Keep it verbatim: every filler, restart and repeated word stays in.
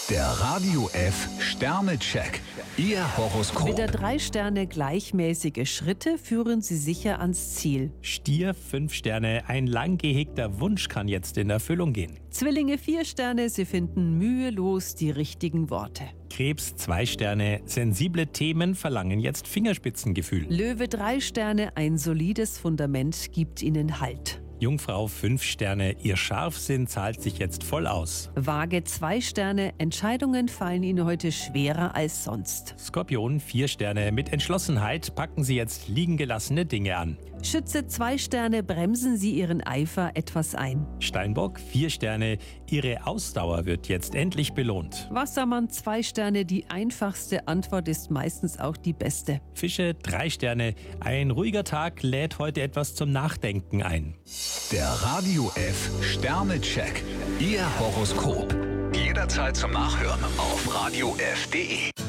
Der Radio F Sternecheck. Ihr Horoskop. Mit der drei Sterne gleichmäßige Schritte führen Sie sicher ans Ziel. Stier fünf Sterne, ein lang gehegter Wunsch kann jetzt in Erfüllung gehen. Zwillinge vier Sterne, Sie finden mühelos die richtigen Worte. Krebs zwei Sterne, sensible Themen verlangen jetzt Fingerspitzengefühl. Löwe drei Sterne, ein solides Fundament gibt Ihnen Halt. Jungfrau fünf Sterne, ihr Scharfsinn zahlt sich jetzt voll aus. Waage zwei Sterne, Entscheidungen fallen Ihnen heute schwerer als sonst. Skorpion vier Sterne, mit Entschlossenheit packen Sie jetzt liegen gelassene Dinge an. Schütze zwei Sterne, bremsen Sie Ihren Eifer etwas ein. Steinbock vier Sterne, Ihre Ausdauer wird jetzt endlich belohnt. Wassermann zwei Sterne, die einfachste Antwort ist meistens auch die beste. Fische drei Sterne, ein ruhiger Tag lädt heute etwas zum Nachdenken ein. Der Radio F Sternecheck. Ihr Horoskop. Jederzeit zum Nachhören auf radio f punkt de.